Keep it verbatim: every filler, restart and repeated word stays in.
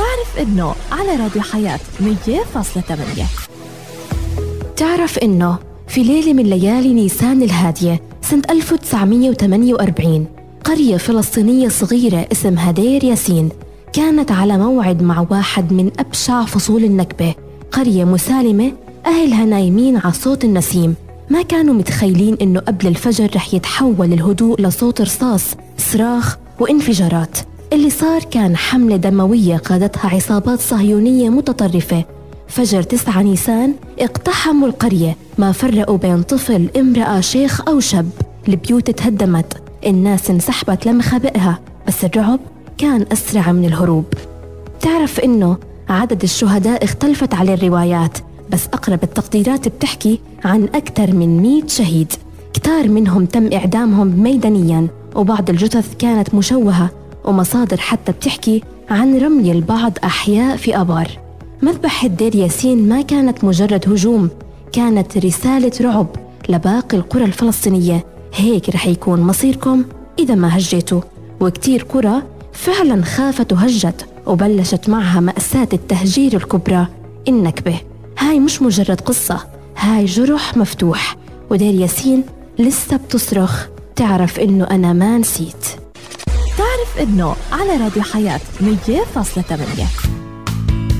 تعرف إنه على راديو حياة مية فاصلة ثمانية. تعرف إنه في ليلة من ليالي نيسان الهادية سنة ألف وتسعمية وثمانية وأربعين قرية فلسطينية صغيرة اسمها دير ياسين كانت على موعد مع واحد من أبشع فصول النكبة. قرية مسالمة أهلها نايمين على صوت النسيم، ما كانوا متخيلين إنه قبل الفجر رح يتحول الهدوء لصوت رصاص، صراخ وانفجارات. اللي صار كان حملة دموية قادتها عصابات صهيونية متطرفة. فجر تسعة نيسان اقتحموا القرية، ما فرقوا بين طفل، امرأة، شيخ أو شاب. البيوت تهدمت، الناس انسحبت لمخابئها، بس الرعب كان أسرع من الهروب. تعرف إنه عدد الشهداء اختلفت على الروايات، بس أقرب التقديرات بتحكي عن أكثر من مئة شهيد. كتار منهم تم إعدامهم ميدانياً، وبعض الجثث كانت مشوهة، ومصادر حتى بتحكي عن رمي البعض أحياء في آبار. مذبحة دير ياسين ما كانت مجرد هجوم، كانت رسالة رعب لباقي القرى الفلسطينية. هيك رح يكون مصيركم إذا ما هجيتوا. وكتير قرى فعلا خافت وهجت، وبلشت معها مأساة التهجير الكبرى، النكبة. هاي مش مجرد قصة، هاي جرح مفتوح، ودير ياسين لسه بتصرخ. تعرف إنه أنا ما نسيت. تعرف إنه على راديو حياة مية فاصلة ثمانية.